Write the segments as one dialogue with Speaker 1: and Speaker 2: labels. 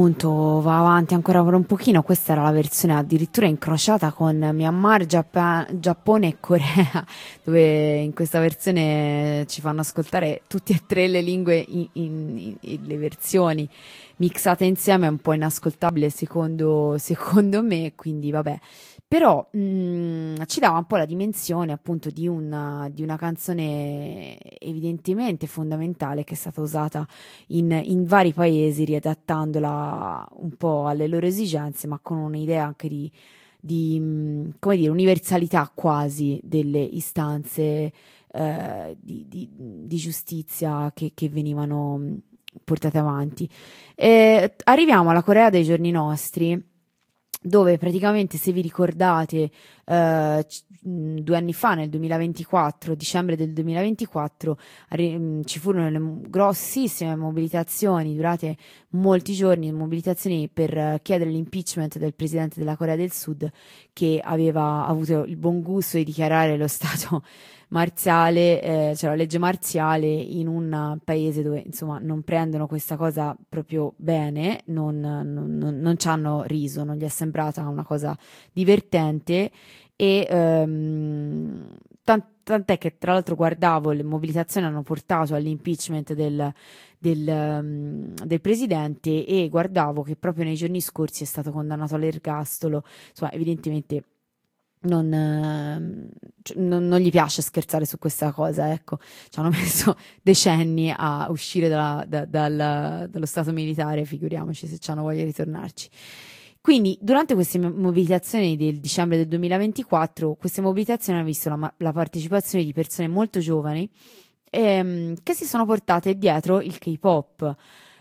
Speaker 1: Appunto va avanti ancora per un pochino, questa era la versione addirittura incrociata con Myanmar, Giappone e Corea, dove in questa versione ci fanno ascoltare tutte e tre le lingue le versioni mixate insieme, è un po' inascoltabile secondo me, quindi vabbè. Però ci dava un po' la dimensione appunto di una canzone evidentemente fondamentale che è stata usata in vari paesi, riadattandola un po' alle loro esigenze, ma con un'idea anche come dire, universalità quasi delle istanze di giustizia che venivano portate avanti. Arriviamo alla Corea dei giorni nostri, dove praticamente, se vi ricordate, 2 anni fa, nel 2024, dicembre del 2024, ci furono grossissime mobilitazioni durate molti giorni, mobilitazioni per chiedere l'impeachment del presidente della Corea del Sud, che aveva avuto il buon gusto di dichiarare lo stato marziale, cioè la legge marziale, in un paese dove insomma non prendono questa cosa proprio bene, non ci hanno riso, non gli è sembrata una cosa divertente e tant'è che tra l'altro guardavo, le mobilitazioni hanno portato all'impeachment del presidente, e guardavo che proprio nei giorni scorsi è stato condannato all'ergastolo. Insomma, evidentemente non gli piace scherzare su questa cosa, ecco. Ci hanno messo decenni a uscire dallo stato militare, figuriamoci se ci hanno voglia di ritornarci. Quindi, durante queste mobilitazioni del dicembre del 2024, queste mobilitazioni hanno visto la partecipazione di persone molto giovani, che si sono portate dietro il K-pop.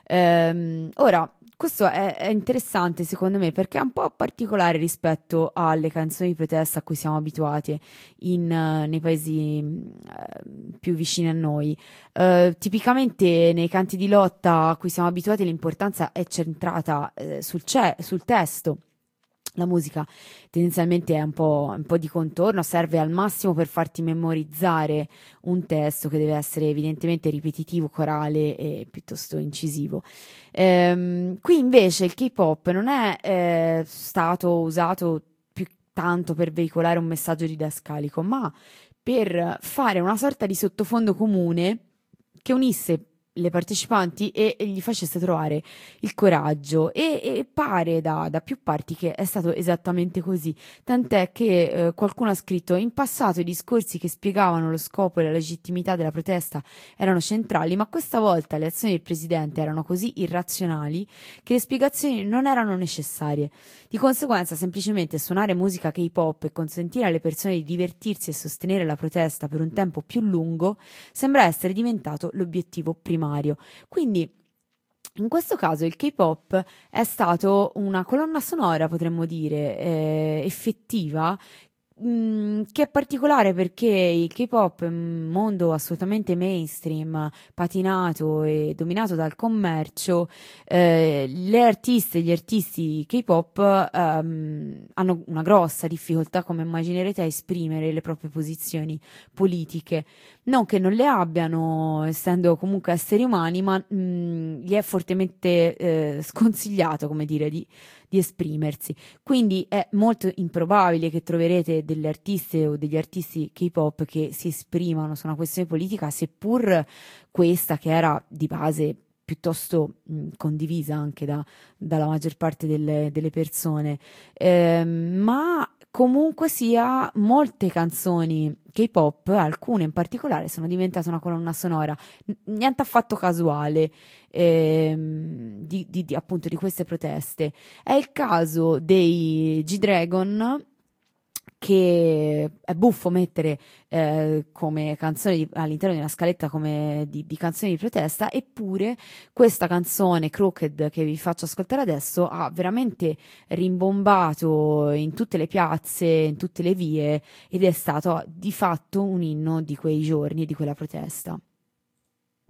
Speaker 1: Ora, questo è interessante secondo me, perché è un po' particolare rispetto alle canzoni di protesta a cui siamo abituati nei paesi più vicini a noi. Tipicamente nei canti di lotta a cui siamo abituati l'importanza è centrata sul testo. La musica tendenzialmente è un po' di contorno, serve al massimo per farti memorizzare un testo che deve essere evidentemente ripetitivo, corale e piuttosto incisivo. Qui invece il K-pop non è stato usato più tanto per veicolare un messaggio didascalico, ma per fare una sorta di sottofondo comune che unisse le partecipanti e gli facesse trovare il coraggio, e pare da più parti che è stato esattamente così, tant'è che qualcuno ha scritto: in passato i discorsi che spiegavano lo scopo e la legittimità della protesta erano centrali, ma questa volta le azioni del presidente erano così irrazionali che le spiegazioni non erano necessarie. Di conseguenza, semplicemente suonare musica K-pop e consentire alle persone di divertirsi e sostenere la protesta per un tempo più lungo sembra essere diventato l'obiettivo primario. Quindi, in questo caso il K-pop è stato una colonna sonora, potremmo dire, effettiva, che è particolare perché il K-pop è un mondo assolutamente mainstream, patinato e dominato dal commercio. Le artiste e gli artisti K-pop hanno una grossa difficoltà, come immaginerete, a esprimere le proprie posizioni politiche. Non che non le abbiano, essendo comunque esseri umani, ma gli è fortemente sconsigliato, come dire, di esprimersi. Quindi è molto improbabile che troverete delle artiste o degli artisti K-pop che si esprimano su una questione politica, seppur questa, che era di base piuttosto condivisa anche dalla maggior parte delle persone. Ma comunque sia, molte canzoni K-pop, alcune in particolare, sono diventate una colonna sonora niente affatto casuale, appunto di queste proteste. È il caso dei G-Dragon, che è buffo mettere come canzone all'interno di una scaletta come di canzoni di protesta, eppure questa canzone Crooked, che vi faccio ascoltare adesso, ha veramente rimbombato in tutte le piazze, in tutte le vie, ed è stato di fatto un inno di quei giorni e di quella protesta.